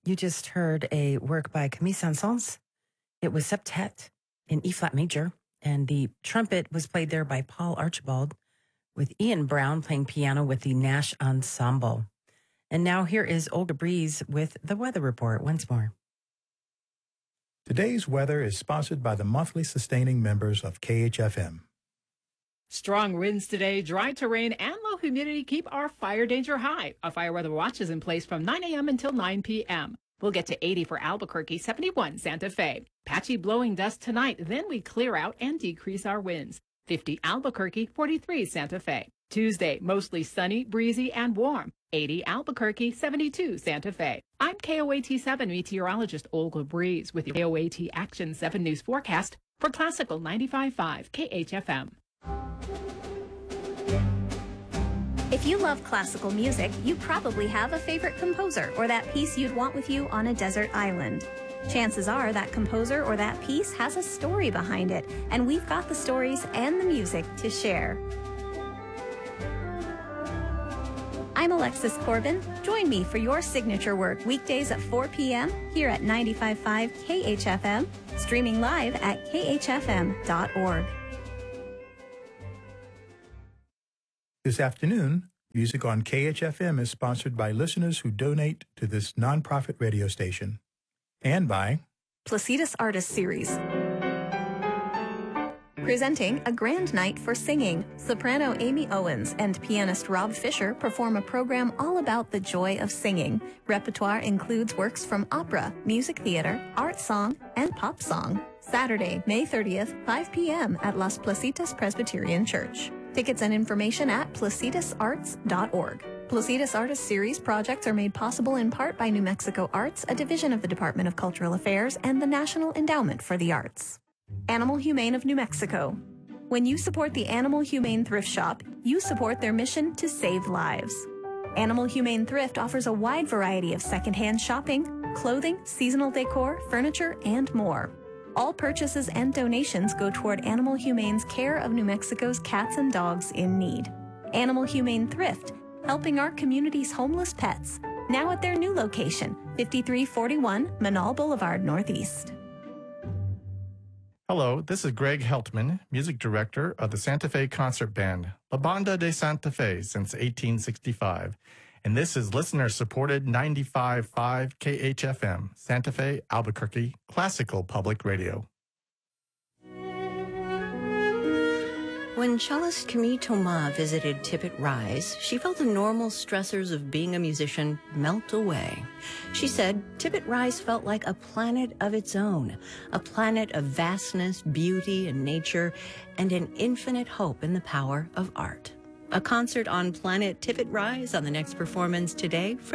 You just heard a work by Camille Saint-Saëns. It was septet in E-flat major, and the trumpet was played there by Paul Archibald, with Ian Brown playing piano with the Nash Ensemble. And now here is Olga Breeze with the weather report once more. Today's weather is sponsored by the monthly sustaining members of KHFM. Strong winds today, dry terrain, and low humidity keep our fire danger high. A fire weather watch is in place from 9 a.m. until 9 p.m. We'll get to 80 for Albuquerque, 71 Santa Fe. Patchy blowing dust tonight, then we clear out and decrease our winds. 50 Albuquerque, 43 Santa Fe. Tuesday, mostly sunny, breezy, and warm. 80 Albuquerque, 72 Santa Fe. I'm KOAT 7 meteorologist Olga Breeze with your KOAT Action 7 News forecast for Classical 95.5 KHFM. If you love classical music, you probably have a favorite composer or that piece you'd want with you on a desert island. Chances are that composer or that piece has a story behind it, and we've got the stories and the music to share. I'm Alexis Corbin. Join me for your signature work weekdays at 4 p.m. here at 95.5 KHFM, streaming live at khfm.org. This afternoon, music on KHFM is sponsored by listeners who donate to this nonprofit radio station, and by Placitas Artist Series. Presenting a grand night for singing, soprano Amy Owens and pianist Rob Fisher perform a program all about the joy of singing. Repertoire includes works from opera, music theater, art song, and pop song. Saturday, May 30th, 5 p.m. at Las Placitas Presbyterian Church. Tickets and information at placitasarts.org. Placitas Artist Series projects are made possible in part by New Mexico Arts, a division of the Department of Cultural Affairs and the National Endowment for the Arts. Animal Humane of New Mexico. When you support the Animal Humane Thrift Shop, you support their mission to save lives. Animal Humane Thrift offers a wide variety of secondhand shopping, clothing, seasonal decor, furniture, and more. All purchases and donations go toward Animal Humane's care of New Mexico's cats and dogs in need. Animal Humane Thrift, helping our community's homeless pets. Now at their new location, 5341 Manal Boulevard Northeast. Hello, this is Greg Heltman, music director of the Santa Fe Concert Band, La Banda de Santa Fe since 1865. And this is listener-supported 95.5 KHFM, Santa Fe, Albuquerque, Classical Public Radio. When cellist Camille Thomas visited Tippett Rise, she felt the normal stressors of being a musician melt away. She said Tippett Rise felt like a planet of its own, a planet of vastness, beauty, and nature, and an infinite hope in the power of art. A concert on Planet Tippett Rise on the next performance today from